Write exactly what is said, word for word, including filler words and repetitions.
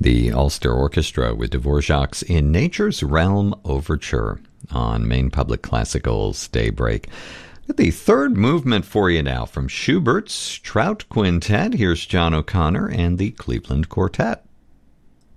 The Ulster Orchestra with Dvorak's In Nature's Realm Overture on Maine Public Classical's Daybreak. The third movement for you now from Schubert's Trout Quintet. Here's John O'Connor and the Cleveland Quartet.